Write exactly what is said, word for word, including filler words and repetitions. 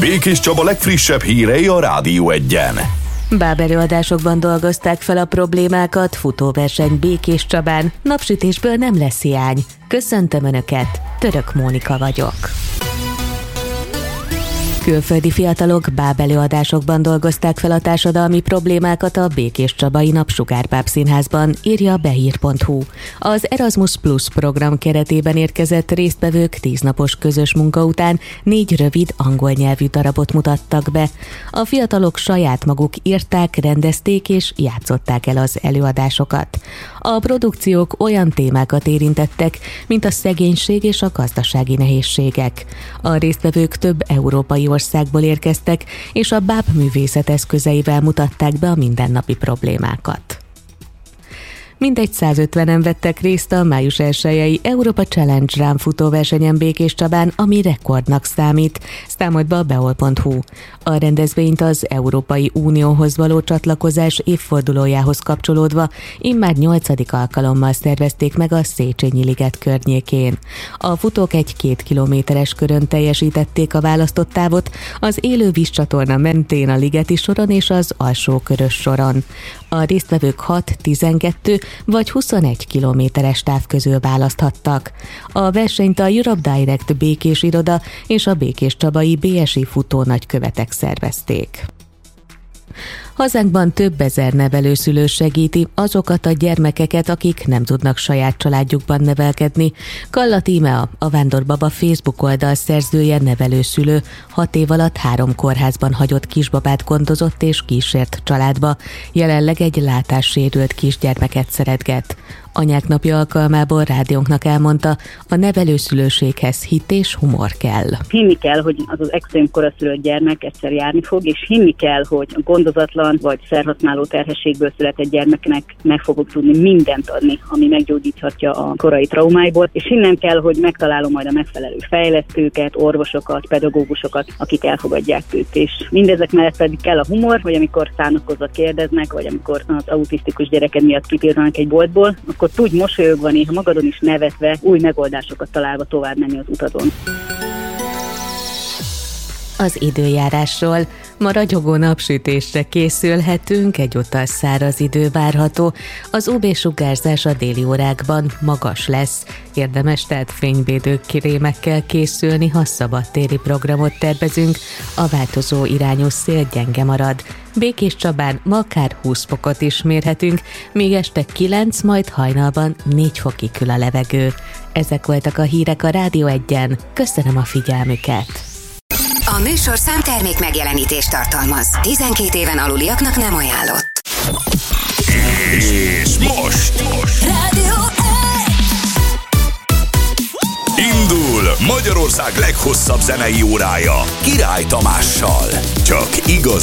Békés Csaba legfrissebb hírei a Rádió Egyen. Báb előadásokban dolgozták fel a problémákat, futóverseny Békés Csabán, napsütésből nem lesz hiány. Köszöntöm Önöket, Török Mónika vagyok. Külföldi fiatalok báb előadásokban dolgozták fel a társadalmi problémákat a Békés Csabai Napsugárbáb Színházban, írja a behír pont hu. Az Erasmus Plus program keretében érkezett résztvevők tíznapos közös munka után négy rövid angol nyelvű darabot mutattak be. A fiatalok saját maguk írták, rendezték és játszották el az előadásokat. A produkciók olyan témákat érintettek, mint a szegénység és a gazdasági nehézségek. A résztvevők több európai országból érkeztek, és a báb művészet eszközeivel mutatták be a mindennapi problémákat. Mintegy százötvenen vettek részt a május elsejei Európa Challenge Run futóversenyen Békés Csabán, ami rekordnak számít, számolt be a behol pont hu. A rendezvényt az Európai Unióhoz való csatlakozás évfordulójához kapcsolódva immár nyolcadik alkalommal szervezték meg a Széchenyi liget környékén. A futók egy két kilométeres körön teljesítették a választott távot, az élő vízcsatorna mentén a ligeti soron és az alsó körös soron. A résztvevők hat, tizenkettő vagy huszonegy kilométeres táv közül választhattak. A versenyt a Europe Direct Békés Iroda és a Békés Csabai bé es i futó nagykövetek szervezték. Hazánkban több ezer nevelőszülő segíti azokat a gyermekeket, akik nem tudnak saját családjukban nevelkedni. Kalla Tímea, a Vándorbaba Facebook oldal szerzője, nevelőszülő, hat év alatt három kórházban hagyott kisbabát gondozott és kísért családba. Jelenleg egy látássérült kisgyermeket szeretget. Anyák napja alkalmából rádiónknak elmondta, a nevelőszülőséghez hit és humor kell. Hinni kell, hogy az az extrém koraszülött gyermek egyszer járni fog, és hinni kell, hogy a gondozatlan vagy szerhasználó terhességből született gyermeknek meg fogok tudni mindent adni, ami meggyógyíthatja a korai traumáiból, és hinnem kell, hogy megtalálom majd a megfelelő fejlesztőket, orvosokat, pedagógusokat, akik elfogadják őt. És mindezek mellett pedig kell a humor, hogy amikor szánakozva kérdeznek, vagy amikor az autisztikus gyereked miatt kipirranak egy boltból, akkor tudj mosolyogva, néha magadon is nevetve, új megoldásokat találva tovább menni az utadon. Az időjárásról. Ma ragyogó napsütésre készülhetünk, egyúttal száraz idő várható. Az u vé-sugárzás a déli órákban magas lesz. Érdemes tehát fényvédő krémekkel készülni, ha szabadtéri programot tervezünk. A változó irányú szél gyenge marad. Békés Csabán ma akár húsz fokot is mérhetünk, míg este kilenc, majd hajnalban négy fokig kül a levegő. Ezek voltak a hírek a Rádió Egyen. Köszönöm a figyelmüket! A műsorszám termék megjelenítést tartalmaz. tizenkét éven aluliaknak nem ajánlott. És most, most. Rádió Indul Magyarország leghosszabb zenei órája Király Tamással. Csak igaz